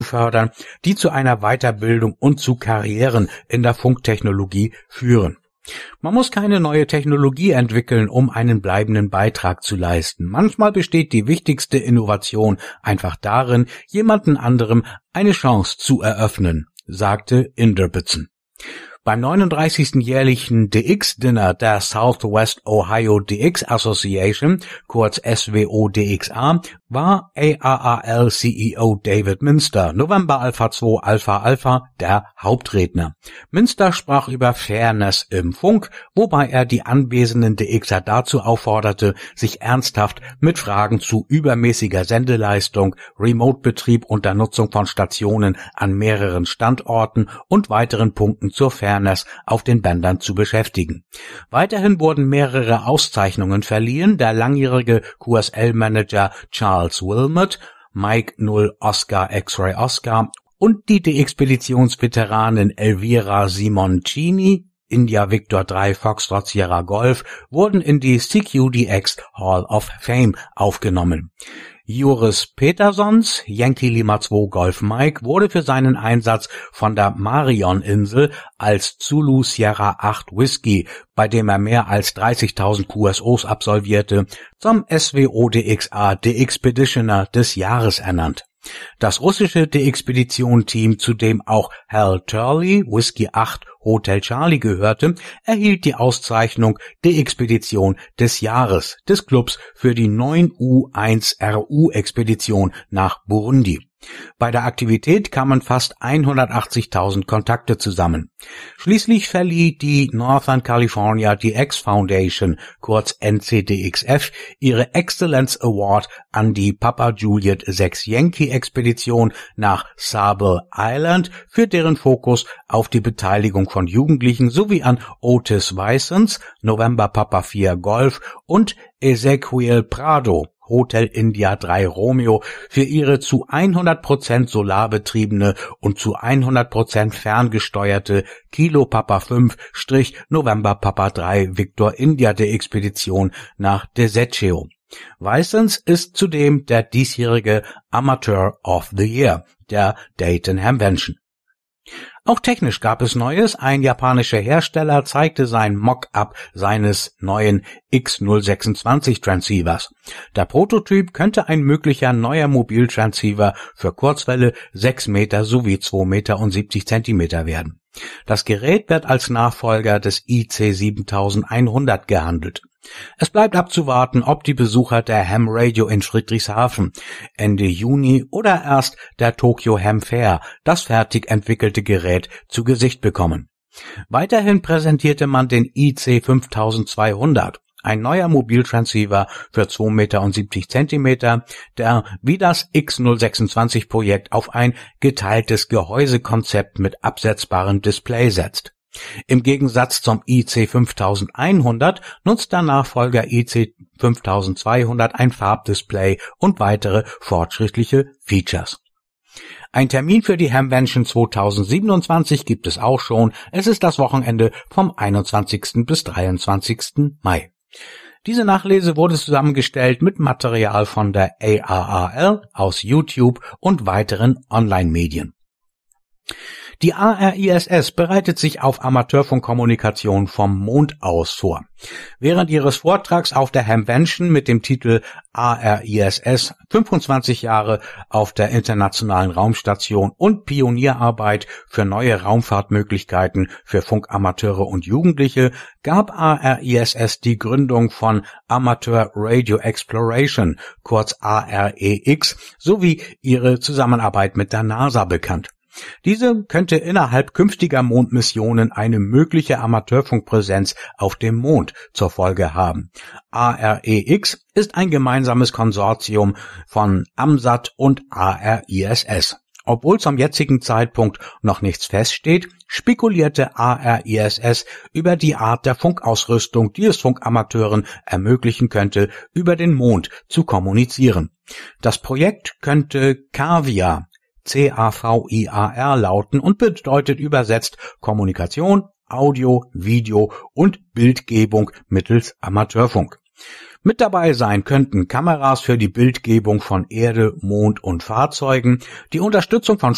fördern, die zu einer Weiterbildung und zu Karrieren in der Funktechnologie führen. Man muss keine neue Technologie entwickeln, um einen bleibenden Beitrag zu leisten. Manchmal besteht die wichtigste Innovation einfach darin, jemanden anderem eine Chance zu eröffnen, sagte Inderbitzen. Beim 39. jährlichen DX-Dinner der Southwest Ohio DX Association, kurz SWODXA, war ARRL-CEO David Minster, November Alpha 2 Alpha Alpha, der Hauptredner. Minster sprach über Fairness im Funk, wobei er die anwesenden DXer dazu aufforderte, sich ernsthaft mit Fragen zu übermäßiger Sendeleistung, Remote-Betrieb unter Nutzung von Stationen an mehreren Standorten und weiteren Punkten zur Fairness auf den Bändern zu beschäftigen. Weiterhin wurden mehrere Auszeichnungen verliehen. Der langjährige QSL-Manager Charles Wilmot, Mike 0 Oscar X-Ray Oscar und die DX-Speditionsveteranin Elvira Simoncini, India Victor 3 Foxtrot Sierra Golf, wurden in die CQDX Hall of Fame aufgenommen. Joris Petersons, Yankee Lima 2 Golf Mike, wurde für seinen Einsatz von der Marion-Insel als Zulu Sierra 8 Whiskey, bei dem er mehr als 30.000 QSOs absolvierte, zum SWODXA DXpeditioner des Jahres ernannt. Das russische DXpedition-Team, zu dem auch Hal Turley, Whiskey 8 Hotel Charlie gehörte, erhielt die Auszeichnung DXpedition des Jahres des Clubs für die 9U1RU-Expedition nach Burundi. Bei der Aktivität kamen fast 180.000 Kontakte zusammen. Schließlich verlieh die Northern California DX Foundation, kurz NCDXF, ihre Excellence Award an die Papa Juliet 6 Yankee Expedition nach Sable Island für deren Fokus auf die Beteiligung von Jugendlichen sowie an Otis Weissens, November Papa 4 Golf und Ezequiel Prado, Hotel India 3 Romeo, für ihre zu 100% solarbetriebene und zu 100% ferngesteuerte Kilo Papa 5-November Papa 3 Victor India der Expedition nach Desecchio. Weissens ist zudem der diesjährige Amateur of the Year der Dayton Hamvention. Auch technisch gab es Neues. Ein japanischer Hersteller zeigte sein Mock-up seines neuen X026 Transceivers. Der Prototyp könnte ein möglicher neuer Mobiltransceiver für Kurzwelle 6 Meter sowie 2,70 Meter werden. Das Gerät wird als Nachfolger des IC7100 gehandelt. Es bleibt abzuwarten, ob die Besucher der Ham Radio in Friedrichshafen Ende Juni oder erst der Tokyo Ham Fair das fertig entwickelte Gerät zu Gesicht bekommen. Weiterhin präsentierte man den IC5200, ein neuer Mobiltransceiver für 2,70 Meter, der wie das X026-Projekt auf ein geteiltes Gehäusekonzept mit absetzbarem Display setzt. Im Gegensatz zum IC5100 nutzt der Nachfolger IC5200 ein Farbdisplay und weitere fortschrittliche Features. Ein Termin für die Hamvention 2027 gibt es auch schon. Es ist das Wochenende vom 21. bis 23. Mai. Diese Nachlese wurde zusammengestellt mit Material von der ARRL aus YouTube und weiteren Online-Medien. Die ARISS bereitet sich auf Amateurfunkkommunikation vom Mond aus vor. Während ihres Vortrags auf der Hamvention mit dem Titel ARISS 25 Jahre auf der Internationalen Raumstation und Pionierarbeit für neue Raumfahrtmöglichkeiten für Funkamateure und Jugendliche gab ARISS die Gründung von Amateur Radio Exploration, kurz AREX, sowie ihre Zusammenarbeit mit der NASA bekannt. Diese könnte innerhalb künftiger Mondmissionen eine mögliche Amateurfunkpräsenz auf dem Mond zur Folge haben. AREX ist ein gemeinsames Konsortium von AMSAT und ARISS. Obwohl zum jetzigen Zeitpunkt noch nichts feststeht, spekulierte ARISS über die Art der Funkausrüstung, die es Funkamateuren ermöglichen könnte, über den Mond zu kommunizieren. Das Projekt könnte CAVIAR lauten und bedeutet übersetzt Kommunikation, Audio, Video und Bildgebung mittels Amateurfunk. Mit dabei sein könnten Kameras für die Bildgebung von Erde, Mond und Fahrzeugen, die Unterstützung von